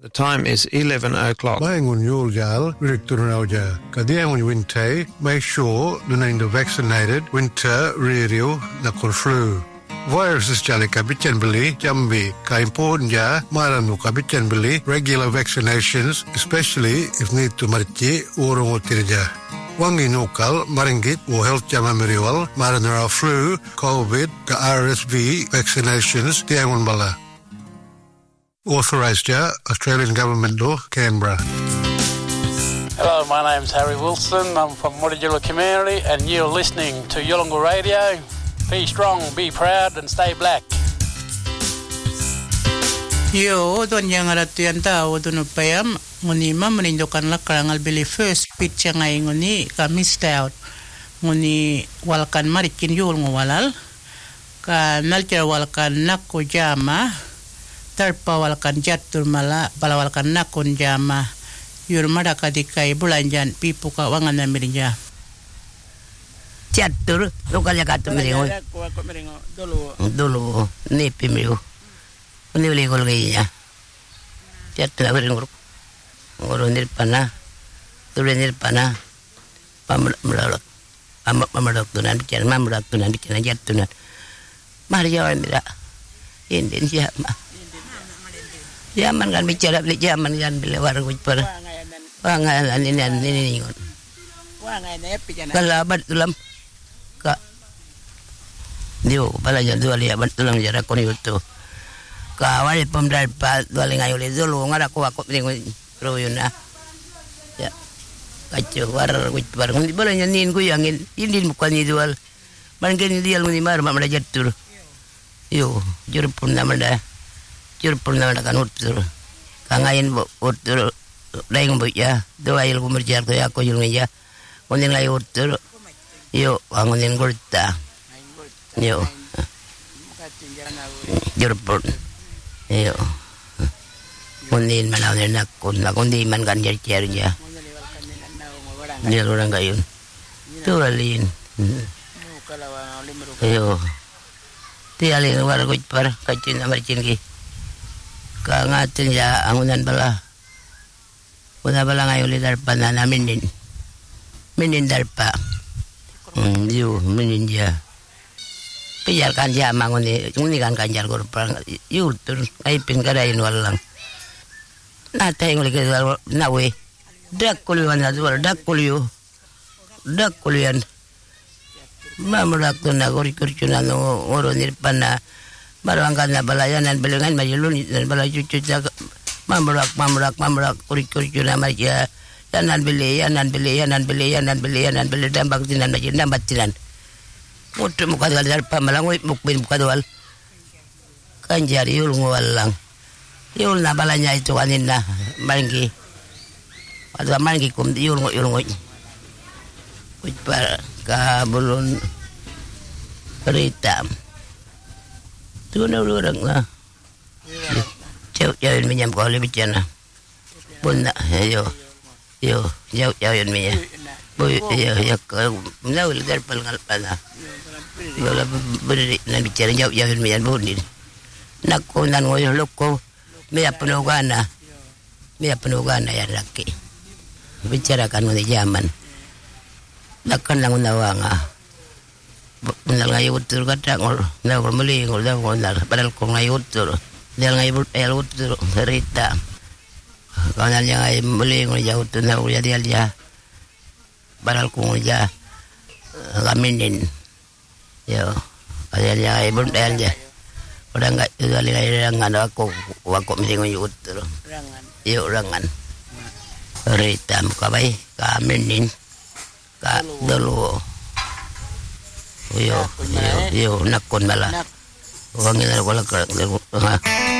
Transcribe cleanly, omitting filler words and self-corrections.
The time is 11 o'clock. Mayangun Yuljal, Victorauja. Kadiangun Winte, make sure the vaccinated winter radio nakul flu. Viruses jali kabitan beli, jambi, ka important ja, maranu kabitan beli, regular vaccinations, especially if need to marci urung utirja. Wangi nukal, maringgit, wo health jama meriwal, maranara flu, COVID, ka RSV vaccinations, tiangun bala. Authorised Australian Government Law, Canberra. Hello, my name's Harry Wilson. I'm from Murrayilla Community and you're listening to Yolngu Radio. Be strong, be proud and stay black. Yo, don yang aratuyan tao doon upayam nguni manindokan lakarangal bili first pitch yang ay nguni kami stout nguni walkan marikin yul ngwalal ka nalkira walkan nako jama tarpa walkan jatur mala pala walkan nakon jama yurmada kadikai bulanjan pipu ka wangan na mirinja jatur lokalnya katu miringo dulu nipi miringo ini beli golganya jatur miringo ngoro nirpana dulu nirpana pamalok tunan bicara mamalok tunan bicara jatunan Maria mira Indonesia Zaman kan bicara beli zaman kan beli warung per. Wangan ini. Wangan pijana. Kalau abad tulam ka. Dio balaja dua lihat abad tulam jara kon itu. Ka wali pemdal pa dua lengai oleh dulu ngara ko aku ning royuna. Ya. Kacau war par ngi balanya nin ku yang indin bukan jual. Mangkin dia ngi mar ma jatur. Yo, jur pun namada. Jur pernah kan utur kangain utur lain ya doa ilmu berjar tu aku jurung ya konin lagi utur yo angonin gurta yo jur pun yo konin mana nak di man kan jar ya dia orang gayun tu alin yo tialin war kuit par kacin amarcin ki kangatin ya angunan bala ngayon darpa na namin minin darpa yu minin ya pijar kanja manguni kan kanjar ko parang yu tur ay pingkarain walang natay nguli ka nawe dakuluan na duwal dakuluyan mamurak to na kurikurchunan ngoro nirpan na barangkan na balayanan belengan majulun dan balay cucu mamrak kurik na maja yanan beli dambak tinan majin dambat tinan mutu muka dal pamalangoy mukbin muka dal kanjar yul ngwalang yul na balanya itu kanin na manggi atau manggi kum yul ngoy par kabulun ritam tu na orang lah. Jauh minyak kau lebih cina. Bunda, yo, jauh minyak. Boy, yo, kau nak ular pelngal pada. Kalau beri nak bicara jauh minyak bundi. Nak kau nan ngoyo loko, minyak penugana ya laki. Bicarakan mengenai zaman. Nakkan lang unawanga. Nal ngayon utur kata ngol meli ngol padahal ko ngayon utur dal ngayon utur cerita kalau yang ngayon meli ngol jauh utur na jadi dia padahal ko ja gaminin yo ada yang ngayon dal ja udah enggak dal ngayon ngano aku meli ngol utur rangan cerita kabai gaminin ka dulu yo nakon bala wangin na wala ka